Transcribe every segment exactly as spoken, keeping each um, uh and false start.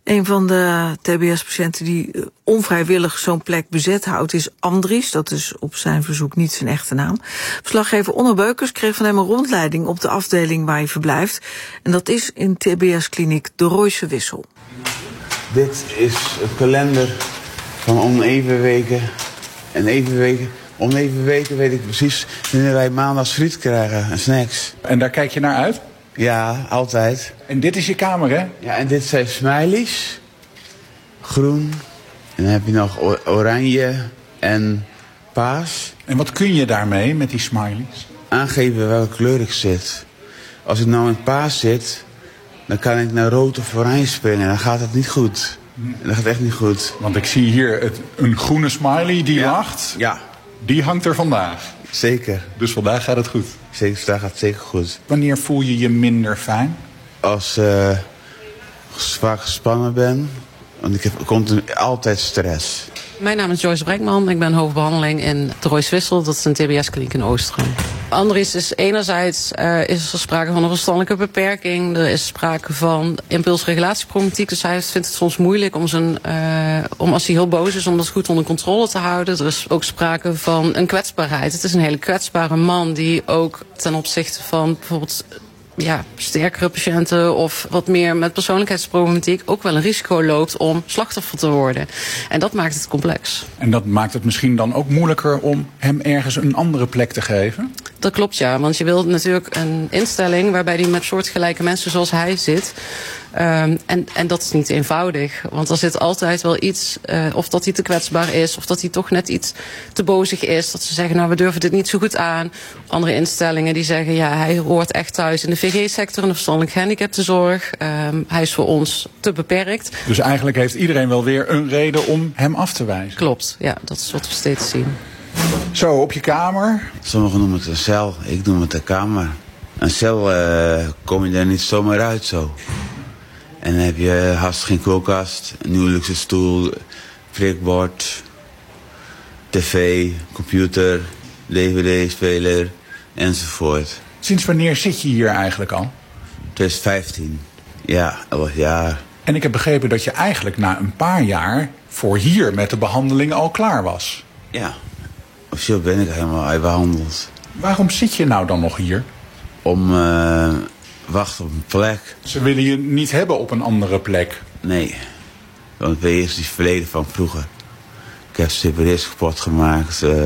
Een van de T B S-patiënten die onvrijwillig zo'n plek bezet houdt is Andries. Dat is op zijn verzoek niet zijn echte naam. Verslaggever Onno Beukers kreeg van hem een rondleiding op de afdeling waar hij verblijft. En dat is in T B S-kliniek De Royse Wissel. Dit is het kalender van oneven weken en even weken. Oneven weken weet ik precies wanneer wij maandags friet krijgen en snacks. En daar kijk je naar uit? Ja, altijd. En dit is je kamer, hè? Ja, en dit zijn smileys. Groen. En dan heb je nog oranje en paars. En wat kun je daarmee met die smileys? Aangeven welke kleur ik zit. Als ik nou in paars zit, dan kan ik naar rood of oranje springen. Dan gaat het niet goed. Dat gaat echt niet goed. Want ik zie hier het, een groene smiley die ja. lacht. Ja. Die hangt er vandaag. Zeker. Dus vandaag gaat het goed? Zeker, vandaag gaat het zeker goed. Wanneer voel je je minder fijn? Als ik uh, vaak gespannen ben. Want ik heb continu, altijd stress. Mijn naam is Joyce Brenkman. Ik ben hoofdbehandeling in De Royse Wissel. Dat is een T B S-kliniek in Oostrum. Andries is enerzijds uh, is er sprake van een verstandelijke beperking. Er is sprake van impulsregulatieproblematiek. Dus hij vindt het soms moeilijk om, zijn, uh, om als hij heel boos is, om dat goed onder controle te houden. Er is ook sprake van een kwetsbaarheid. Het is een hele kwetsbare man die ook ten opzichte van bijvoorbeeld ja, sterkere patiënten of wat meer met persoonlijkheidsproblematiek ook wel een risico loopt om slachtoffer te worden. En dat maakt het complex. En dat maakt het misschien dan ook moeilijker om hem ergens een andere plek te geven? Dat klopt, ja. Want je wilt natuurlijk een instelling waarbij hij met soortgelijke mensen zoals hij zit. Um, en, en dat is niet eenvoudig. Want er zit altijd wel iets, uh, of dat hij te kwetsbaar is, of dat hij toch net iets te bozig is. Dat ze zeggen, nou, we durven dit niet zo goed aan. Andere instellingen die zeggen, ja, hij hoort echt thuis in de V G-sector, in de verstandelijk gehandicaptenzorg. Um, hij is voor ons te beperkt. Dus eigenlijk heeft iedereen wel weer een reden om hem af te wijzen? Klopt, ja, dat is wat we steeds zien. Zo, op je kamer? Sommigen noemen het een cel, ik noem het een kamer. Een cel uh, kom je daar niet zomaar uit zo. En dan heb je haast geen koelkast, een nieuwe luxe stoel, prikbord, tv, computer, D V D-speler enzovoort. Sinds wanneer zit je hier eigenlijk al? twintig vijftien, ja, elf jaar. En ik heb begrepen dat je eigenlijk na een paar jaar voor hier met de behandeling al klaar was. Ja, officieel ben ik helemaal behandeld. Waarom zit je nou dan nog hier? Om uh, wachten op een plek. Ze willen je niet hebben op een andere plek? Nee, want het is het verleden van vroeger. Ik heb C P D's kapot gemaakt, uh,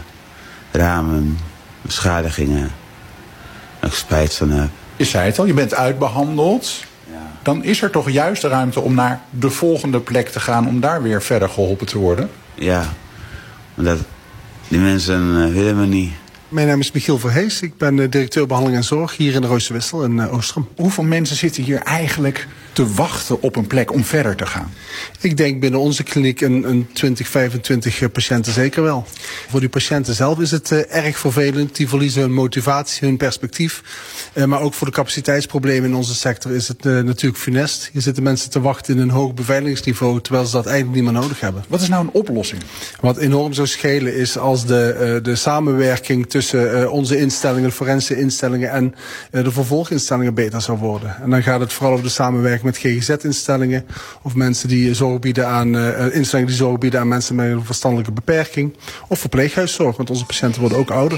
ramen, beschadigingen. Waar ik spijt van heb. Je zei het al, je bent uitbehandeld. Ja. Dan is er toch juist ruimte om naar de volgende plek te gaan om daar weer verder geholpen te worden? Ja, maar dat, die mensen uh, willen me niet. Mijn naam is Michiel Verhees. Ik ben directeur behandeling en zorg hier in de Royse Wissel in uh, Oostrum. Hoeveel mensen zitten hier eigenlijk te wachten op een plek om verder te gaan? Ik denk binnen onze kliniek een, een twintig, vijfentwintig patiënten zeker wel. Voor die patiënten zelf is het uh, erg vervelend. Die verliezen hun motivatie, hun perspectief. Uh, maar ook voor de capaciteitsproblemen in onze sector is het uh, natuurlijk funest. Hier zitten mensen te wachten in een hoog beveiligingsniveau, terwijl ze dat eigenlijk niet meer nodig hebben. Wat is nou een oplossing? Wat enorm zou schelen is als de, uh, de samenwerking tussen uh, onze instellingen, de forensische instellingen en uh, de vervolginstellingen beter zou worden. En dan gaat het vooral over de samenwerking met G G Z-instellingen of mensen die zorg bieden aan uh, instellingen die zorg bieden aan mensen met een verstandelijke beperking of verpleeghuiszorg, want onze patiënten worden ook ouder.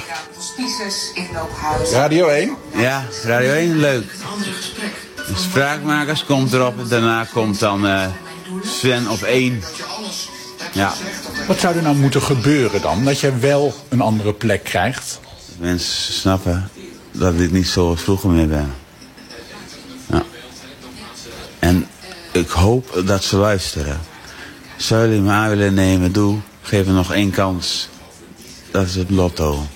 Radio één? Ja, Radio één, leuk. De Spraakmakers komt erop en daarna komt dan uh, Sven op één. Ja. Wat zou er nou moeten gebeuren dan, dat je wel een andere plek krijgt? Mensen snappen dat ik niet zo vroeger meer ben. Ja. En ik hoop dat ze luisteren. Zou jullie me aan willen nemen, doe. Geef me nog één kans. Dat is het lotto.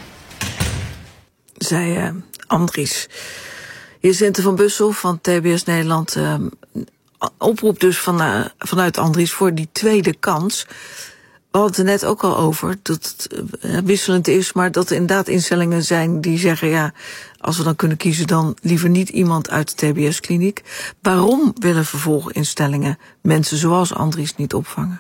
Zei uh, Andries. Jacinthe van Bussel van T B S Nederland. Uh, oproep dus van, uh, vanuit Andries voor die tweede kans. We hadden het er net ook al over dat het uh, wisselend is, maar dat er inderdaad instellingen zijn die zeggen, ja, als we dan kunnen kiezen, dan liever niet iemand uit de T B S-kliniek. Waarom willen vervolginstellingen mensen zoals Andries niet opvangen?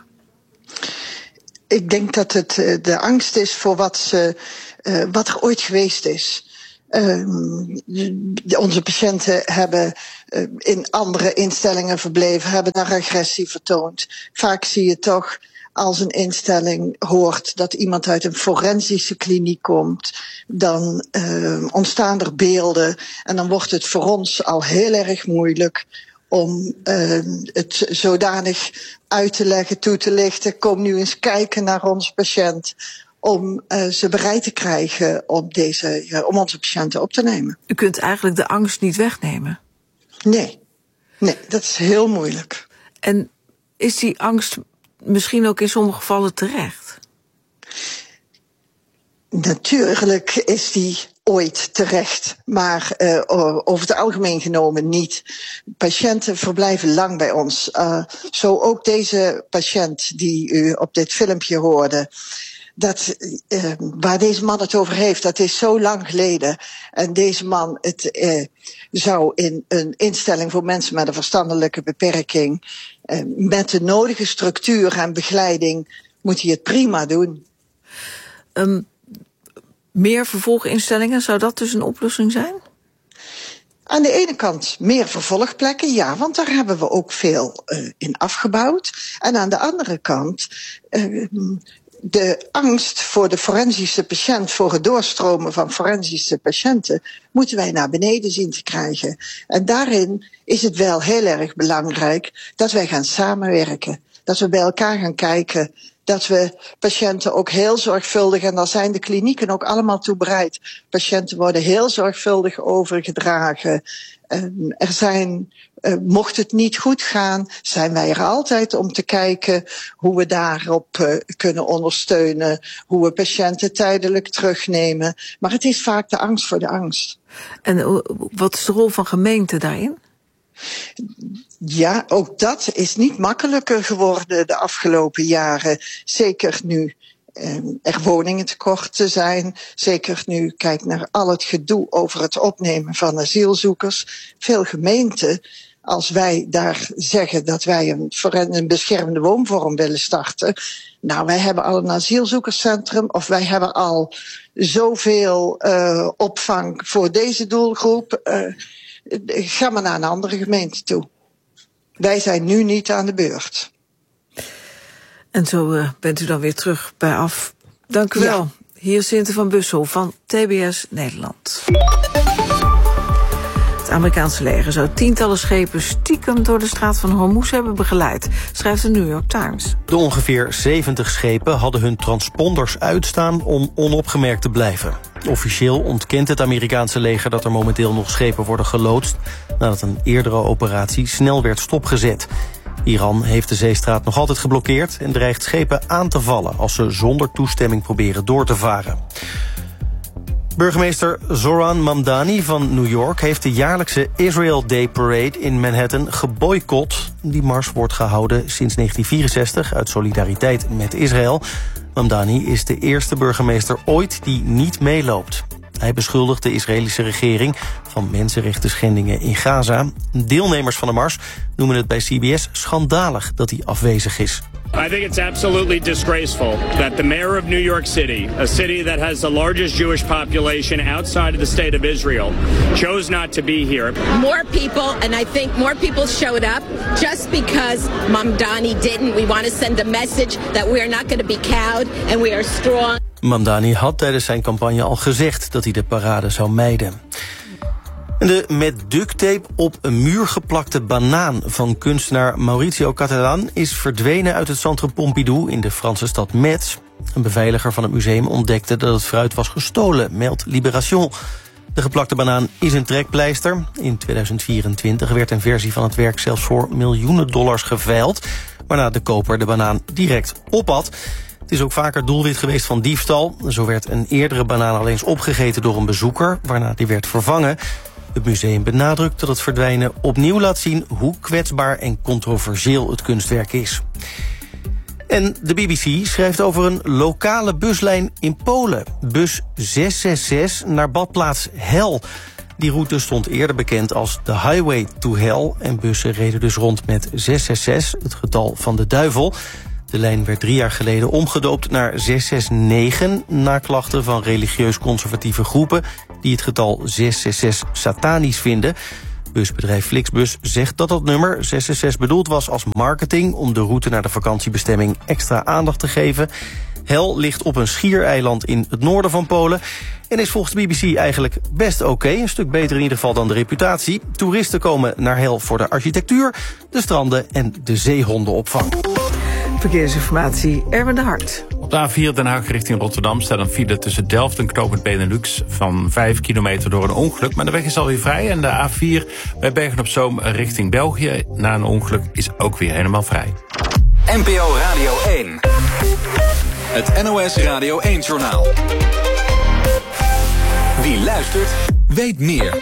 Ik denk dat het uh, de angst is voor wat, ze, uh, wat er ooit geweest is. Uh, onze patiënten hebben uh, in andere instellingen verbleven, hebben daar agressie vertoond. Vaak zie je toch, als een instelling hoort dat iemand uit een forensische kliniek komt, dan uh, ontstaan er beelden en dan wordt het voor ons al heel erg moeilijk om uh, het zodanig uit te leggen, toe te lichten. Kom nu eens kijken naar onze patiënt, om uh, ze bereid te krijgen om, deze, uh, om onze patiënten op te nemen. U kunt eigenlijk de angst niet wegnemen? Nee, nee, dat is heel moeilijk. En is die angst misschien ook in sommige gevallen terecht? Natuurlijk is die ooit terecht, maar uh, over het algemeen genomen niet. Patiënten verblijven lang bij ons. Uh, zo ook deze patiënt die u op dit filmpje hoorde. Dat, uh, waar deze man het over heeft, dat is zo lang geleden. En deze man het, uh, zou in een instelling voor mensen met een verstandelijke beperking, uh, met de nodige structuur en begeleiding, moet hij het prima doen. Um, meer vervolginstellingen, zou dat dus een oplossing zijn? Aan de ene kant meer vervolgplekken, ja, want daar hebben we ook veel uh, in afgebouwd. En aan de andere kant, uh, de angst voor de forensische patiënt, voor het doorstromen van forensische patiënten, moeten wij naar beneden zien te krijgen. En daarin is het wel heel erg belangrijk dat wij gaan samenwerken. Dat we bij elkaar gaan kijken, dat we patiënten ook heel zorgvuldig, en daar zijn de klinieken ook allemaal toe bereid. Patiënten worden heel zorgvuldig overgedragen. Um, er zijn, uh, mocht het niet goed gaan, zijn wij er altijd om te kijken hoe we daarop uh, kunnen ondersteunen, hoe we patiënten tijdelijk terugnemen. Maar het is vaak de angst voor de angst. En uh, wat is de rol van gemeenten daarin? Ja, ook dat is niet makkelijker geworden de afgelopen jaren. Zeker nu eh, er woningen tekort te zijn. Zeker nu, kijk naar al het gedoe over het opnemen van asielzoekers. Veel gemeenten, als wij daar zeggen dat wij een, een beschermde woonvorm willen starten. Nou, wij hebben al een asielzoekerscentrum, of wij hebben al zoveel uh, opvang voor deze doelgroep. Uh, Ga maar naar een andere gemeente toe. Wij zijn nu niet aan de beurt. En zo uh, bent u dan weer terug bij af. Dank u ja. wel. Hier is Sinte van Bussel van T B S Nederland. Het Amerikaanse leger zou tientallen schepen stiekem door de straat van Hormuz hebben begeleid, schrijft de New York Times. De ongeveer zeventig schepen hadden hun transponders uitstaan om onopgemerkt te blijven. Officieel ontkent het Amerikaanse leger dat er momenteel nog schepen worden geloodst, nadat een eerdere operatie snel werd stopgezet. Iran heeft de zeestraat nog altijd geblokkeerd en dreigt schepen aan te vallen als ze zonder toestemming proberen door te varen. Burgemeester Zohran Mamdani van New York heeft de jaarlijkse Israel Day Parade in Manhattan geboycott. Die mars wordt gehouden sinds negentien vierenzestig uit solidariteit met Israël. Mamdani is de eerste burgemeester ooit die niet meeloopt. Hij beschuldigt de Israëlische regering van mensenrechten schendingen in Gaza. Deelnemers van de mars noemen het bij C B S schandalig dat hij afwezig is. I think it's absolutely disgraceful that the mayor of New York City, a city that has the largest Jewish population outside of the state of Israel, chose not to be here. More people, and I think more people showed up just because Mamdani didn't. We want to send a message that we are not going to be cowed and we are strong. Mamdani had tijdens zijn campagne al gezegd dat hij de parade zou mijden. De met ducttape op een muur geplakte banaan van kunstenaar Mauricio Catalan is verdwenen uit het Centre Pompidou in de Franse stad Metz. Een beveiliger van het museum ontdekte dat het fruit was gestolen, meldt Libération. De geplakte banaan is een trekpleister. In tweeduizend vierentwintig werd een versie van het werk zelfs voor miljoenen dollars geveild, waarna de koper de banaan direct ophad. Het is ook vaker doelwit geweest van diefstal. Zo werd een eerdere banaan al eens opgegeten door een bezoeker, waarna die werd vervangen. Het museum benadrukt dat het verdwijnen opnieuw laat zien hoe kwetsbaar en controversieel het kunstwerk is. En de B B C schrijft over een lokale buslijn in Polen. Bus zes zes zes naar badplaats Hel. Die route stond eerder bekend als de Highway to Hell. En bussen reden dus rond met zes zes zes, het getal van de duivel. De lijn werd drie jaar geleden omgedoopt naar zes zes negen... na klachten van religieus-conservatieve groepen... die het getal zes zes zes satanisch vinden. Busbedrijf Flixbus zegt dat dat nummer zes zes zes bedoeld was als marketing... om de route naar de vakantiebestemming extra aandacht te geven. Hel ligt op een schiereiland in het noorden van Polen... en is volgens de B B C eigenlijk best oké. Okay, een stuk beter in ieder geval dan de reputatie. Toeristen komen naar Hel voor de architectuur, de stranden en de zeehondenopvang. Verkeersinformatie, Erwin de Hart. Op de A vier Den Haag richting Rotterdam staat een file tussen Delft en knooppunt Benelux van vijf kilometer door een ongeluk. Maar de weg is alweer vrij en de A vier bij Bergen-op-Zoom richting België na een ongeluk is ook weer helemaal vrij. N P O Radio één. Het N O S Radio één-journaal. Wie luistert, weet meer.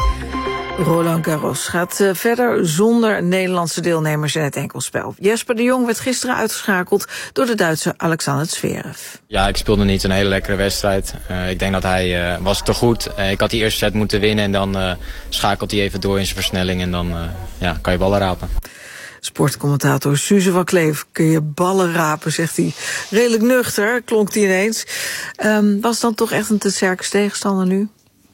Roland Garros gaat uh, verder zonder Nederlandse deelnemers in het enkelspel. Jesper de Jong werd gisteren uitgeschakeld door de Duitse Alexander Zverev. Ja, ik speelde niet een hele lekkere wedstrijd. Uh, ik denk dat hij uh, was te goed. Uh, ik had die eerste set moeten winnen en dan uh, schakelt hij even door in zijn versnelling en dan uh, ja, kan je ballen rapen. Sportcommentator Suze van Kleef, kun je ballen rapen, zegt hij. Redelijk nuchter, klonk hij ineens. Um, was dan toch echt een te sterke tegenstander nu?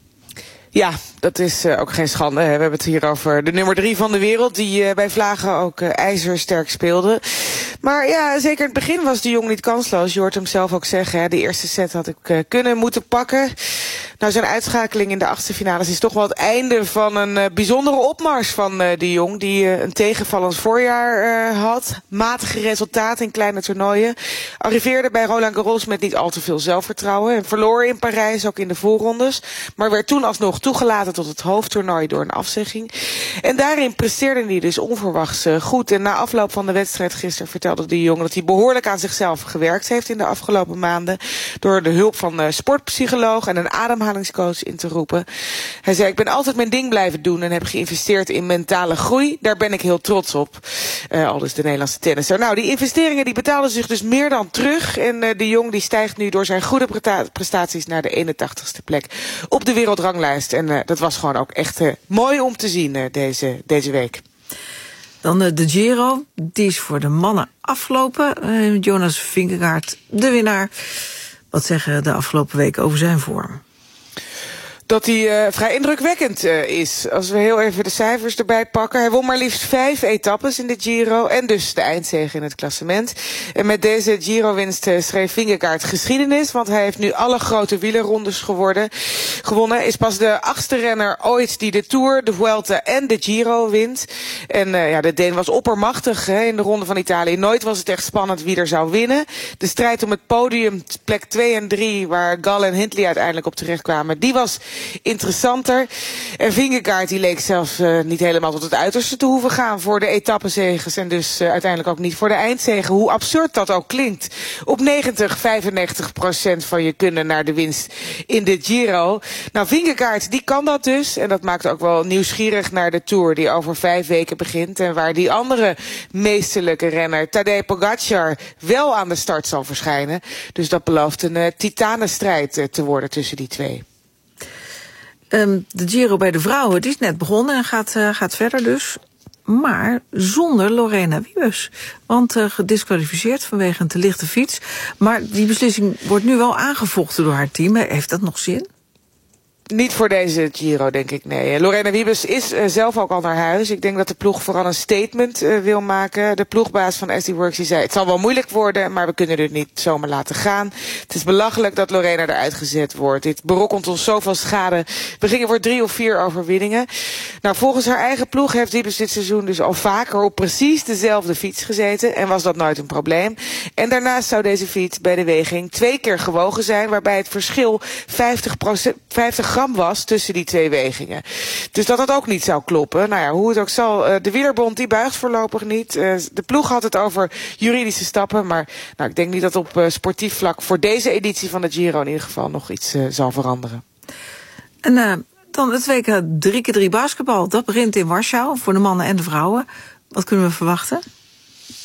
Ja, dat is uh, ook geen schande. Hè. We hebben het hier over de nummer drie van de wereld... die uh, bij Vlagen ook uh, ijzersterk speelde. Maar ja, zeker in het begin was de Jong niet kansloos. Je hoort hem zelf ook zeggen, hè. De eerste set had ik uh, kunnen moeten pakken. Nou, zijn uitschakeling in de achtste finales is toch wel het einde van een uh, bijzondere opmars van uh, de Jong... die uh, een tegenvallend voorjaar uh, had. Matige resultaten in kleine toernooien. Arriveerde bij Roland Garros met niet al te veel zelfvertrouwen. En verloor in Parijs ook in de voorrondes. Maar werd toen alsnog toegelaten tot het hoofdtoernooi door een afzegging. En daarin presteerde hij dus onverwachts uh, goed. En na afloop van de wedstrijd gisteren vertelde de Jong dat hij behoorlijk aan zichzelf gewerkt heeft in de afgelopen maanden. Door de hulp van een sportpsycholoog en een ademhalingscoach in te roepen. Hij zei, ik ben altijd mijn ding blijven doen en heb geïnvesteerd in mentale groei. Daar ben ik heel trots op. Uh, al dus de Nederlandse tennisser. Nou, die investeringen die betalen zich dus meer dan terug. En uh, de Jong die stijgt nu door zijn goede prestaties naar de eenentachtigste plek op de wereldranglijst. En uh, dat was gewoon ook echt uh, mooi om te zien uh, deze, deze week. Dan uh, de Giro, die is voor de mannen afgelopen. Uh, Jonas Vingegaard, de winnaar. Wat zeggen de afgelopen weken over zijn vorm? Dat hij uh, vrij indrukwekkend uh, is. Als we heel even de cijfers erbij pakken. Hij won maar liefst vijf etappes in de Giro. En dus de eindzege in het klassement. En met deze Giro-winst uh, schreef Vingegaard geschiedenis. Want hij heeft nu alle grote wielerrondes geworden, gewonnen. Is pas de achtste renner ooit die de Tour, de Vuelta en de Giro wint. En uh, ja, de Deen was oppermachtig hè, in de Ronde van Italië. Nooit was het echt spannend wie er zou winnen. De strijd om het podium, plek twee en drie... waar Gal en Hindley uiteindelijk op terechtkwamen, die was interessanter. En Vingegaard die leek zelfs uh, niet helemaal tot het uiterste te hoeven gaan voor de etappezeges en dus uh, uiteindelijk ook niet voor de eindzege. Hoe absurd dat ook klinkt. Op negentig, vijfennegentig procent van je kunnen naar de winst in de Giro. Nou, Vingegaard die kan dat dus en dat maakt ook wel nieuwsgierig naar de Tour die over vijf weken begint en waar die andere meesterlijke renner Tadej Pogacar wel aan de start zal verschijnen. Dus dat belooft een uh, titanenstrijd uh, te worden tussen die twee. Um, de Giro bij de vrouwen, die is net begonnen en gaat, uh, gaat verder dus. Maar zonder Lorena Wiebes. Want uh, gedisqualificeerd vanwege een te lichte fiets. Maar die beslissing wordt nu wel aangevochten door haar team. Heeft dat nog zin? Niet voor deze Giro, denk ik, nee. Lorena Wiebes is uh, zelf ook al naar huis. Ik denk dat de ploeg vooral een statement uh, wil maken. De ploegbaas van S D Works die zei, het zal wel moeilijk worden, maar we kunnen het niet zomaar laten gaan. Het is belachelijk dat Lorena eruit gezet wordt. Dit berokkent ons zoveel schade. We gingen voor drie of vier overwinningen. Nou, volgens haar eigen ploeg heeft Wiebes dit seizoen dus al vaker op precies dezelfde fiets gezeten. En was dat nooit een probleem. En daarnaast zou deze fiets bij de weging twee keer gewogen zijn, waarbij het verschil vijftig procent, vijftig gram was tussen die twee wegingen. Dus dat dat ook niet zou kloppen. Nou ja, hoe het ook zal, de wielerbond die buigt voorlopig niet. De ploeg had het over juridische stappen, maar nou, ik denk niet dat op sportief vlak voor deze editie van de Giro in ieder geval nog iets uh, zal veranderen. En uh, dan het W K drie keer drie basketbal. Dat begint in Warschau voor de mannen en de vrouwen. Wat kunnen we verwachten?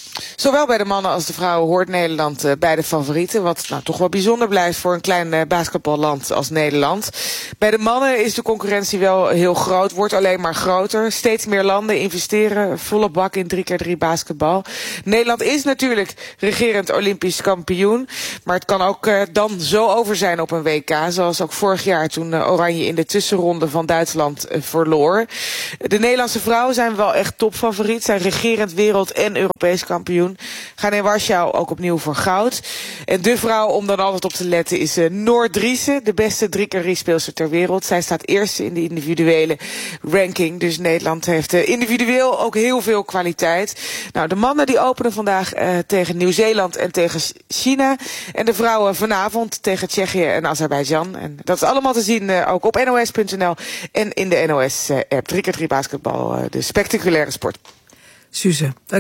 Zowel bij de mannen als de vrouwen hoort Nederland uh, bij de favorieten. Wat nou toch wel bijzonder blijft voor een klein uh, basketballand als Nederland. Bij de mannen is de concurrentie wel heel groot. Wordt alleen maar groter. Steeds meer landen investeren volle bak in drie keer drie basketbal. Nederland is natuurlijk regerend Olympisch kampioen. Maar het kan ook uh, dan zo over zijn op een W K. Zoals ook vorig jaar toen uh, Oranje in de tussenronde van Duitsland uh, verloor. De Nederlandse vrouwen zijn wel echt topfavoriet. Zijn regerend wereld- en Europees kampioen. Gaan in Warschau ook opnieuw voor goud. En de vrouw om dan altijd op te letten is uh, Noor Driessen. De beste drie keer drie speelster ter wereld. Zij staat eerste in de individuele ranking. Dus Nederland heeft uh, individueel ook heel veel kwaliteit. Nou, de mannen die openen vandaag uh, tegen Nieuw-Zeeland en tegen China. En de vrouwen vanavond tegen Tsjechië en Azerbeidzjan. En dat is allemaal te zien uh, ook op N O S punt N L en in de N O S-app. drie keer drie basketbal, uh, de spectaculaire sport. Suze, dank